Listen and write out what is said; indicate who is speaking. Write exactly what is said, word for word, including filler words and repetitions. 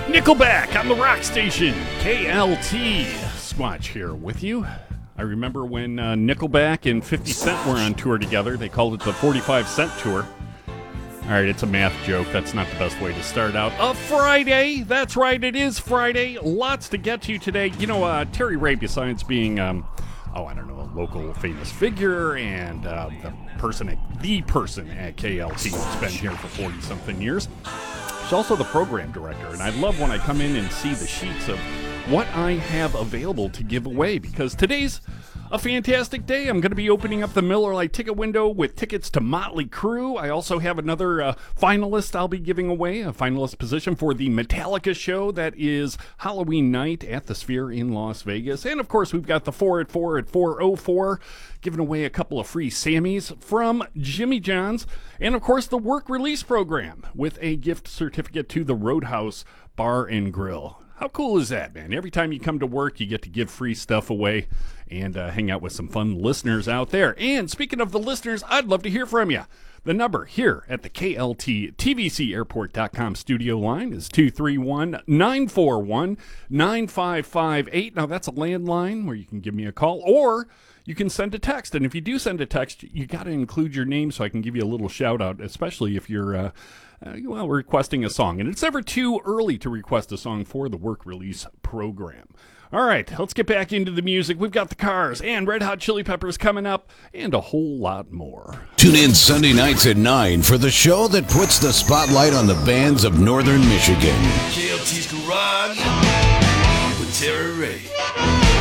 Speaker 1: Nickelback on the rock station, K L T. Squatch here with you. I remember when uh, Nickelback and fifty Cent were on tour together. They called it the forty-five Cent Tour. All right, it's a math joke. That's not the best way to start out a Friday. That's right, it is Friday. Lots to get to today. You know, uh, Terry Ray, besides being, um, oh, I don't know, a local famous figure and uh, the person, at, the person at K L T who's been here for forty-something years, she's also the program director. And I love when I come in and see the sheets of what I have available to give away, because today's a fantastic day. I'm going to be opening up the Miller Lite ticket window with tickets to Motley Crue. I also have another uh, finalist I'll be giving away, a finalist position for the Metallica show that is Halloween night at the Sphere in Las Vegas. And of course, we've got the four at four at four oh four, giving away a couple of free Sammys from Jimmy John's. And of course, the work release program with a gift certificate to the Roadhouse Bar and Grill. How cool is that, man? Every time you come to work, you get to give free stuff away and uh, hang out with some fun listeners out there. And speaking of the listeners, I'd love to hear from you. The number here at the K L T T V C airport dot com studio line is two three one, nine four one, nine five five eight. Now, that's a landline where you can give me a call, or you can send a text. And if you do send a text, you got to include your name so I can give you a little shout out, especially if you're uh, uh, well requesting a song. And it's never too early to request a song for the work release program. All right, let's get back into the music. We've got the Cars and Red Hot Chili Peppers coming up, and a whole lot more.
Speaker 2: Tune in Sunday nights at nine for the show that puts the spotlight on the bands of Northern Michigan.
Speaker 3: K L T's Garage with Terry Ray.